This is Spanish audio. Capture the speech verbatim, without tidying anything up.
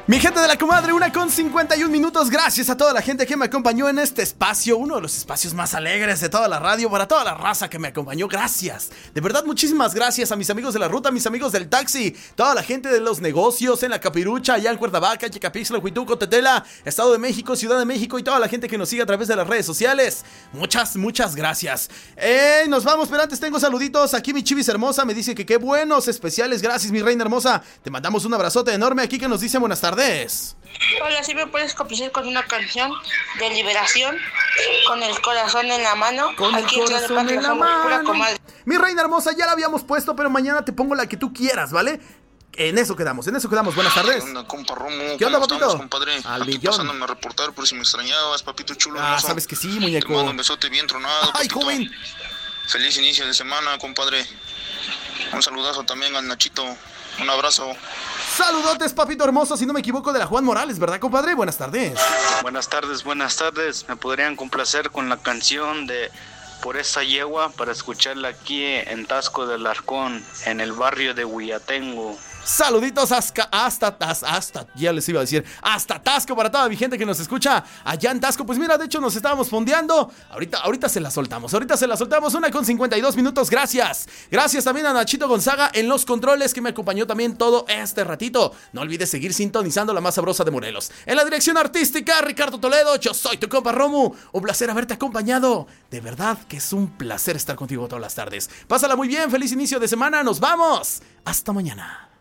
Mi gente de la comadre, una con cincuenta y un minutos. Gracias a toda la gente que me acompañó en este espacio, uno de los espacios más alegres de toda la radio, para toda la raza que me acompañó. Gracias, de verdad, muchísimas gracias a mis amigos de la ruta, mis amigos del taxi, toda la gente de los negocios en la Capirucha, allá en Cuernavaca, Yecapixtla, Huituco, Tetela, Estado de México, Ciudad de México, y toda la gente que nos sigue a través de las redes sociales. Muchas, muchas gracias. Eh, nos vamos, pero antes tengo saluditos. Aquí mi chivis hermosa me dice que qué buenos especiales. Gracias, mi reina hermosa. Te mandamos un abrazote enorme. Aquí que nos dice buenas tardes. Hola, si me puedes complacer con una canción de liberación, con el corazón en la mano. Con el Aquí corazón en la mano. Pura Mi reina hermosa, ya la habíamos puesto, pero mañana te pongo la que tú quieras, ¿vale? En eso quedamos, en eso quedamos. Buenas tardes. ¿Qué onda, compa Romo? ¿Qué onda, ¿Cómo papito? estamos, compadre? Al Aquí millón. pasándome a reportar por si me extrañabas, papito chulo. Ah, hermoso. sabes que sí, Te muñeco. mando un besote bien tronado, Ay, papito. joven. Feliz inicio de semana, compadre. Un saludazo también al Nachito. Un abrazo. Saludotes, papito hermoso, si no me equivoco, de la Juan Morales, ¿verdad, compadre? Buenas tardes. Buenas tardes, buenas tardes. Me podrían complacer con la canción de Por esa yegua para escucharla aquí en Tasco del Arcón, en el barrio de Huillatengo. Saluditos hasta, hasta, hasta, hasta, ya les iba a decir, hasta Tasco para toda mi gente que nos escucha allá en Tasco. Pues mira, de hecho nos estábamos fondeando. Ahorita, ahorita se la soltamos, ahorita se la soltamos. Una con cincuenta y dos minutos, gracias. Gracias también a Nachito Gonzaga en los controles, que me acompañó también todo este ratito. No olvides seguir sintonizando la más sabrosa de Morelos. En la dirección artística, Ricardo Toledo. Yo soy tu compa Romu. Un placer haberte acompañado. De verdad que es un placer estar contigo todas las tardes. Pásala muy bien, feliz inicio de semana. Nos vamos. Hasta mañana.